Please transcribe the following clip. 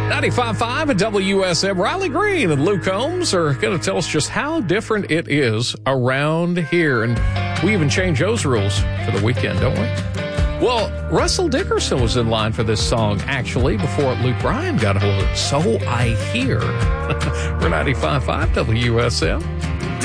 95.5 at WSM. Riley Green and Luke Combs are going to tell us just how different it is around here. And we even change those rules for the weekend, don't we? Well, Russell Dickerson was in line for this song, actually, before Luke Bryan got a hold of it. So I hear. We're 95.5 WSM.